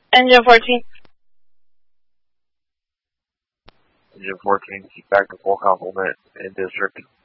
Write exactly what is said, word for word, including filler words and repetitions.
Engine fourteen. Engine fourteen, keep back to full complement in district.